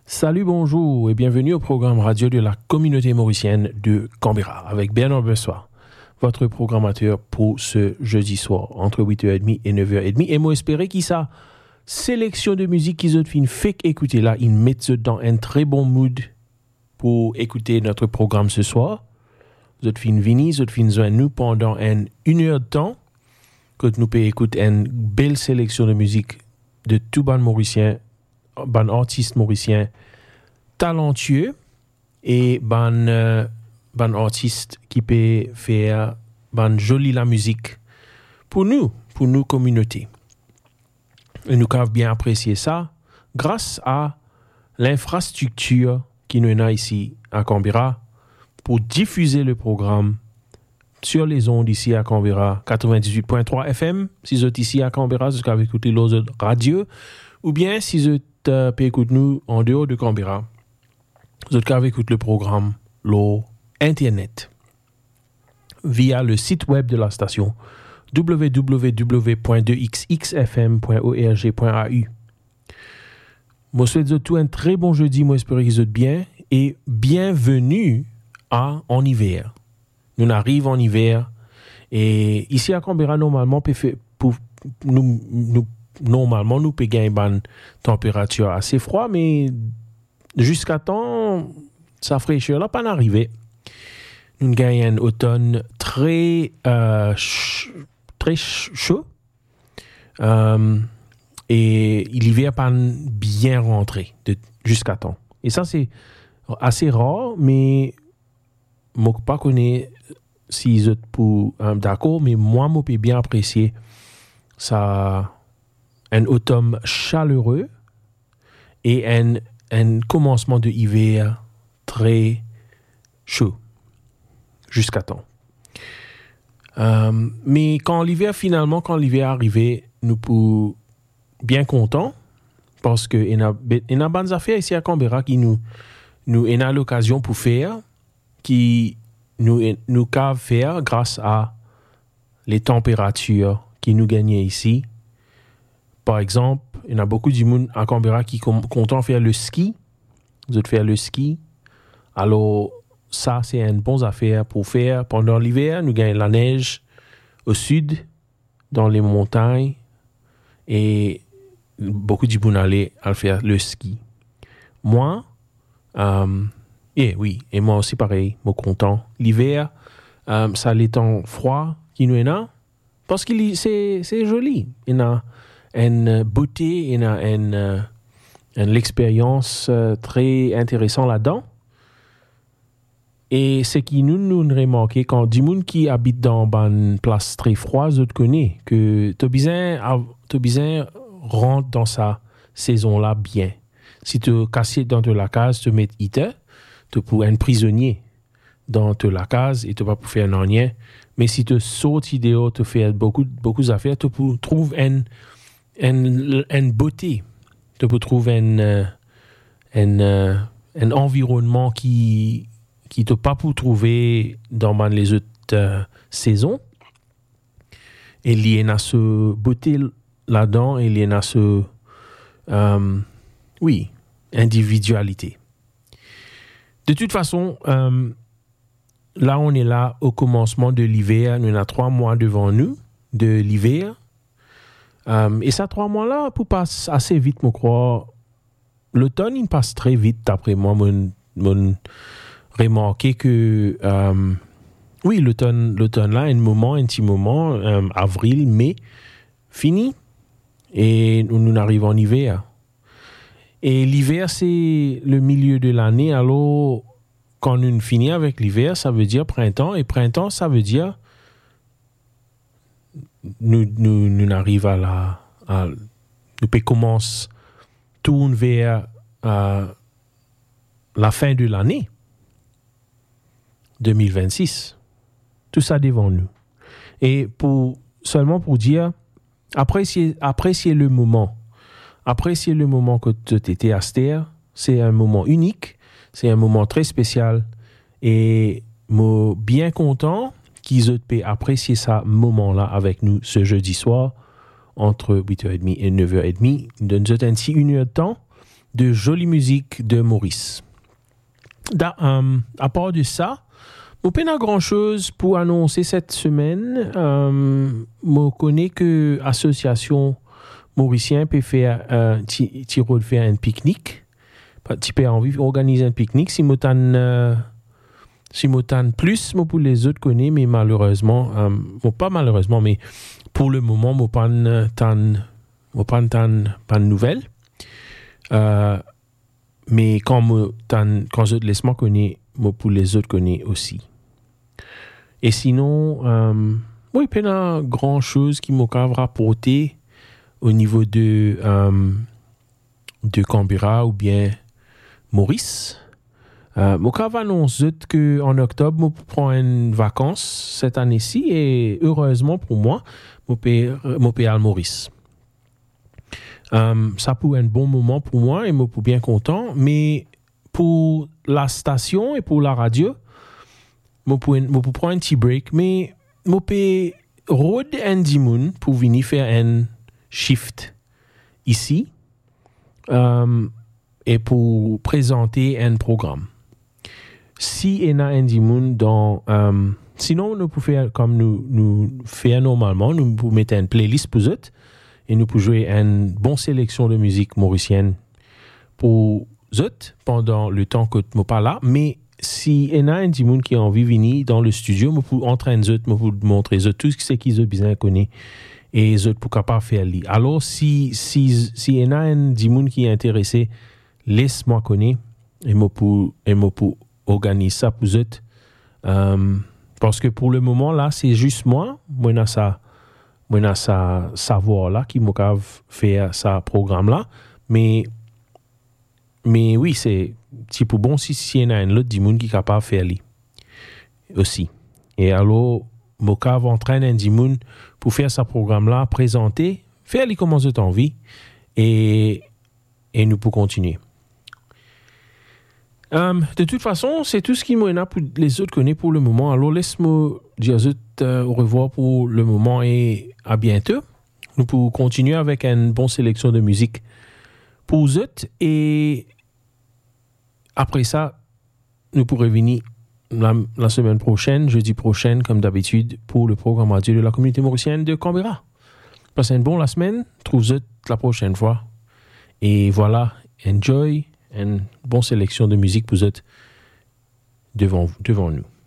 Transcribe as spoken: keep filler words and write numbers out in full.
Salut, bonjour et bienvenue au programme radio de la communauté mauricienne de Canberra avec Bernard Bessoir, votre programmateur pour ce jeudi soir entre huit heures trente et neuf heures trente. Et moi, espérer qu'il sa sélection de musique qu'ils ont fait écouter là, ils mettent dans un très bon mood pour écouter notre programme ce soir. Vous avez fin vini, vous avez fin joindre nous pendant un, une heure de temps que nous pouvons écouter une belle sélection de musique de tout ban mauricien, ban artiste mauricien talentueux et ban euh, ban artiste qui peut faire ban joli la musique pour nous, pour nous communauté. Et nous avons bien apprécié ça grâce à l'infrastructure qui nous a ici à Canberra pour diffuser le programme sur les ondes ici à Canberra, quatre-vingt-dix-huit virgule trois F M, si vous êtes ici à Canberra, vous pouvez écouter l'autre radio, ou bien si vous êtes, euh, pouvez écouter nous en dehors de Canberra, vous pouvez écouter le programme, l'eau Internet, via le site web de la station w w w point deux x x f m point org point a u. Moi, je souhaite tout un très bon jeudi, moi j'espère que vous êtes bien, et bienvenue à en hiver. Nous arrivons en hiver et ici à Canberra normalement pour, pour nous, nous normalement nous pouvons gagner une température assez froide, mais jusqu'à temps sa fraîcheur là pas arrivé. Nous gagnons un automne très euh, ch- très ch- chaud euh, et l'hiver pas bien rentré de, jusqu'à temps. Et ça c'est assez rare, mais moi pas connais si vous êtes pour euh, d'accord, mais moi moi peux bien apprécier ça un automne chaleureux et un un commencement de hiver très chaud jusqu'à temps. Euh, mais quand l'hiver finalement quand l'hiver arrivé, nous pour bien contents parce que il y a il y a bonnes affaires ici à Canberra qui nous nous on a l'occasion pour faire qui nous nous cave faire grâce à les températures qui nous gagnent ici. Par exemple, il y a beaucoup de monde à Canberra qui sont contents de faire le ski. Vous allez faire le ski. Alors, ça, c'est une bonne affaire pour faire pendant l'hiver. Nous gagnons la neige au sud, dans les montagnes. Et beaucoup de monde allaient à faire le ski. Moi, euh, et oui, et moi aussi pareil, moi content. L'hiver, euh, ça les temps froid qui nous est là, parce que c'est, c'est joli. Il y a une beauté, il y a une, une expérience très intéressante là-dedans. Et ce qui nous nous remarqué quand du monde qui habite dans une place très froide, je te connais, que tu as besoin, tu besoin rentre dans sa saison-là bien. Si tu casses dans de la case, tu mets ite, tu peux être prisonnier dans de la case et tu vas pas faire rien. Mais si tu sautes dehors, tu fais beaucoup beaucoup d'affaires, tu peux trouver une une une beauté, tu peux trouver un un un environnement qui qui te pas pour trouver dans les autres euh, saisons. Et il y a ce beauté là-dedans, et il y a ce euh, oui, individualité. De toute façon, euh, là, on est là au commencement de l'hiver. Nous avons trois mois devant nous de l'hiver. Euh, et ça, trois mois-là, pour passer assez vite, je crois. L'automne, il passe très vite, d'après moi. Mon, mon remarqué que, euh, oui, l'automne, l'automne là, un moment, un petit moment, euh, avril, mai, fini. Et nous, nous arrivons en hiver. Et l'hiver, c'est le milieu de l'année. Alors, quand nous finissons avec l'hiver, ça veut dire printemps. Et printemps, ça veut dire nous, nous, nous arrivons à la... À, nous pouvons commencer tourner vers euh, la fin de l'année deux mille vingt-six. Tout ça devant nous. Et pour, seulement pour dire, appréciez, appréciez le moment. Appréciez le moment que tu étais à Stère. C'est un moment unique. C'est un moment très spécial. Et moi, bien content qu'ils aient pu apprécier ce moment-là avec nous ce jeudi soir, entre huit heures trente et neuf heures trente. Nous donne ainsi une heure de temps de jolie musique de Maurice. Da, um, à part de ça, je n'ai pas grand-chose pour annoncer cette semaine. Um, je connais que l'association mauricienne peut faire un petit rôle faire un pique-nique. Tu peux envie d'organiser un pique-nique. Si je euh, si plus, moi pour les autres connais, mais malheureusement, um, bon, pas malheureusement, mais pour le moment, je n'ai pas tant pas tant pas de nouvelles. Euh, mais quand je quand je laisse moi connais, moi pour les autres connais aussi. Et sinon, euh, oui, il n'y a pas grand chose qui m'a rapporté au niveau de euh, de Canberra ou bien Maurice. Euh, je vais annoncer qu'en octobre, je prends une vacance cette année-ci et heureusement pour moi, je vais à Maurice. Um, ça pourrait être un bon moment pour moi et je suis bien content, mais pour la station et pour la radio, je peux prendre un petit break, mais je peux road Andy Moon pour venir faire un shift ici um, et pour présenter un programme. Si il y a Andy Moon dans... Um, sinon, nous pouvons faire comme nous, nous faisons normalement, nous pouvons mettre une playlist pour eux et nous pouvons jouer une bonne sélection de musique mauricienne pour eux pendant le temps que nous pas là. Mais si il y a un petit monde qui a envie de venir dans le studio, nous pouvons entraîner eux, nous pouvons montrer eux tout ce qu'ils ont besoin de connaître et eux pour capable faire li. Alors si si si il y a un petit monde qui est intéressé, laisse-moi connaître et moi pour et moi pour organiser ça pour eux. Um, parce que pour le moment là, c'est juste moi, moi na ça moi na ça savoir là qui m'a fait ça programme là, mais mais oui, c'est petit peu bon si si y a un autre du monde qui est capable de faire li aussi. Et alors Mokav entraîne un du monde pour faire ce programme là, présenter, faire li comment vous envie et et nous pour continuer. Um, de toute façon, c'est tout ce qui m'en a pour les autres connaît pour le moment. Alors laisse-moi dire euh, au revoir pour le moment et à bientôt. Nous pouvons continuer avec une bonne sélection de musique pour vous et après ça, nous pourrons venir la, la semaine prochaine, jeudi prochain, comme d'habitude, pour le programme radio de la communauté mauricienne de Canberra. Passez une bonne la semaine, trouve-vous la prochaine fois. Et voilà, enjoy une bonne sélection de musique pour vous devant, devant nous.